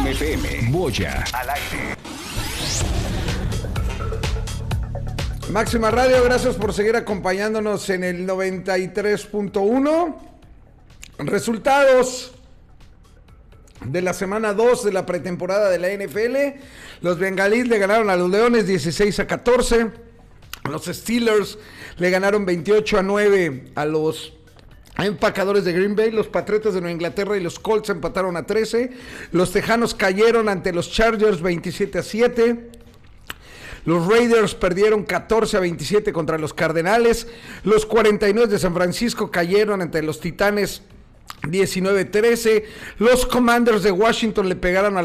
Exa FM. Boya al aire. Máxima Radio, gracias por seguir acompañándonos en el 93.1. Resultados de la semana 2 de la pretemporada de la NFL. Los Bengalíes le ganaron a los Leones 16-14. Los Steelers le ganaron 28-9 a los Empacadores de Green Bay. Los Patriotas de Nueva Inglaterra y los Colts empataron a 13. Los Tejanos cayeron ante los Chargers 27-7. Los Raiders perdieron 14-27 contra los Cardenales. Los 49 de San Francisco cayeron ante los Titanes 19-13. Los Commanders de Washington le pegaron a